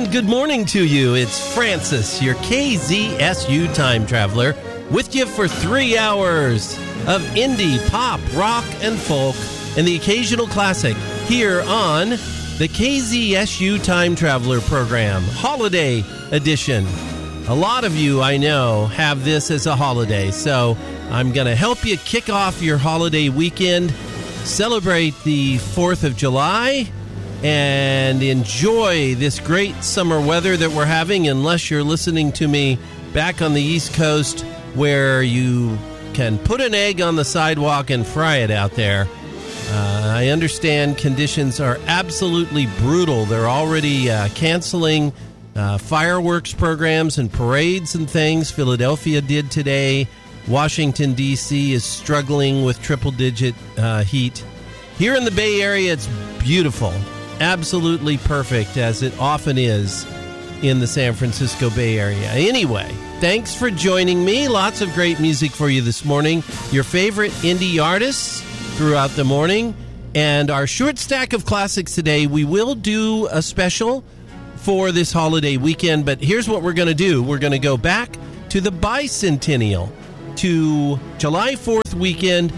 good morning to you. It's Francis, your KZSU time traveler, with you for 3 hours of indie, pop, rock, and folk, and the occasional classic here on the KZSU Time Traveler program, Holiday Edition. A lot of you, I know, have this as a holiday, so I'm going to help you kick off your holiday weekend, celebrate the 4th of July, and enjoy this great summer weather that we're having, unless you're listening to me back on the East Coast where you can put an egg on the sidewalk and fry it out there. I understand conditions are absolutely brutal. They're already canceling fireworks programs and parades and things. Philadelphia did today. Washington, D.C. is struggling with triple-digit heat. Here in the Bay Area, it's beautiful. Absolutely perfect, as it often is in the San Francisco Bay Area. Anyway, thanks for joining me. Lots of great music for you this morning. Your favorite indie artists throughout the morning. And our short stack of classics today, we will do a special for this holiday weekend. But here's what we're going to do. We're going to go back to the bicentennial, to July 4th weekend,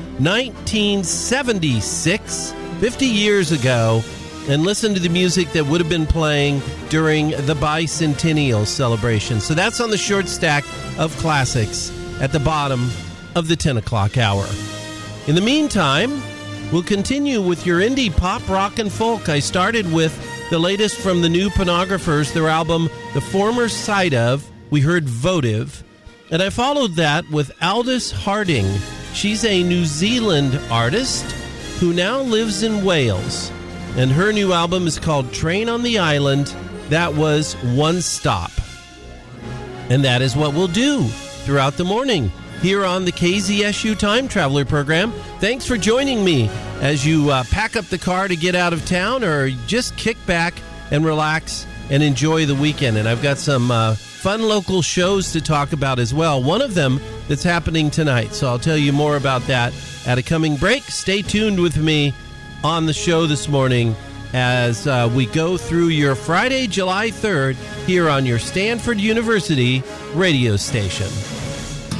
1976, 50 years ago, and listen to the music that would have been playing during the bicentennial celebration. So that's on the short stack of classics at the bottom of the 10 o'clock hour. In the meantime, we'll continue with your indie pop, rock, and folk. I started with the latest from the New Pornographers, their album, The Former Side Of. We heard Votive. And I followed that with Aldous Harding. She's a New Zealand artist who now lives in Wales. And her new album is called Train on the Island. That was One Stop. And that is what we'll do throughout the morning here on the KZSU Time Traveler program. Thanks for joining me as you pack up the car to get out of town, or just kick back and relax and enjoy the weekend. And I've got some fun local shows to talk about as well. One of them that's happening tonight. So I'll tell you more about that at a coming break. Stay tuned with me on the show this morning as we go through your Friday, July 3rd here on your Stanford University radio station.